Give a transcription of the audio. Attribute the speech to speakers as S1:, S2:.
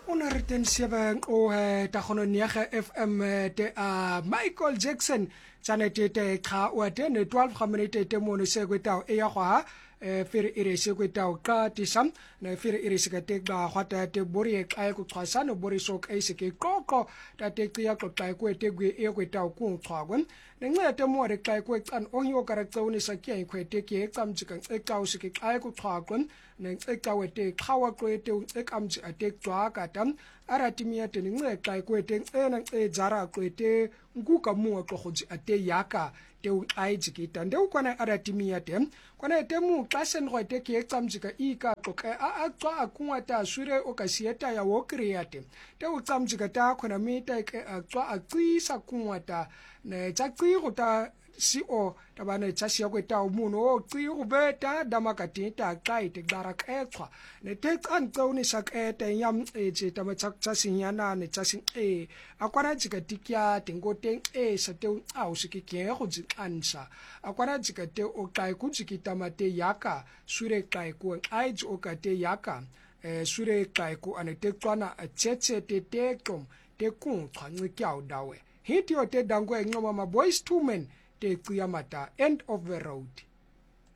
S1: 107 tagono niaga FM te Michael Jackson tsanete te kha o te ne 12 ga minute te mo ne se kwetao e ya gwa fere ire se kwetao ka tisam na fere ire se te ga gwata te bori e ka ku tswasa no bori sok e se ke koko ta te ya ko ta ku te gwe e kwetao ku tswagwen ne nge te mo re ka ku tsan o yo ka ra tsone sa ke kwete ke tsamjika e ka o se ke ka ku tswagwen ne ka wete khawa kwete e kamji ate tswa ka tam aratimia te nge ka kwete ena e jara kwete nguka mu ko goji ate yaka te u aijikita nde ukwana aratimia te kwana te mu klasen go te ke tsamjika ika tloka a tswa akungwa ta sure o ka sieta ya wo create te u tsamjika ta khona mita ke a tswa a tsisa kungwa ta ne tsa tsi go ta CO tabane tshasi ya kweta umuno o tsi go beta damakati ta kai te dara ketswa ne te tsantso sa kete yam e tse tama tshasi yana ne tshasi e akwara jika tikya tengote e sa te a o siki ke go tsansa akwara jika te o kai ku jikita mate yaka sure kai ku ai o ka te yaka sure kai ku ane te tswana tshetse te kom te ku tshwanyi kyao dawe hiti o te dangwe ngoma ma boys 2 men te kuyamata end of the road.